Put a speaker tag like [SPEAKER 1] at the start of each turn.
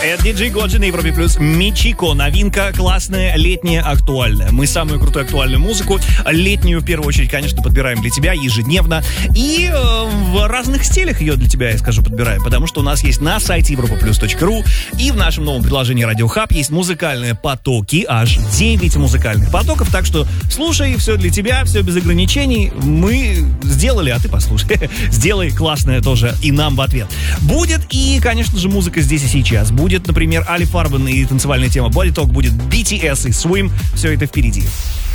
[SPEAKER 1] Это диджей Годжи на Европе Плюс. Мичико. Новинка классная, летняя, актуальная. Мы самую крутую актуальную музыку, летнюю в первую очередь, конечно, подбираем для тебя ежедневно. И в разных стилях ее для тебя, я скажу, подбираем. Потому что у нас есть на сайте europaplus.ru и в нашем новом приложении Radio Hub есть музыкальные потоки. Аж 9 музыкальных потоков. Так что слушай, все для тебя, все без ограничений. Мы сделали, а ты послушай. Сделай классное тоже и нам в ответ. Будет и, конечно же, музыка здесь и сейчас. Будет, например, Ali Farben и танцевальная тема Body Talk, будет BTS и Swim. Все это впереди.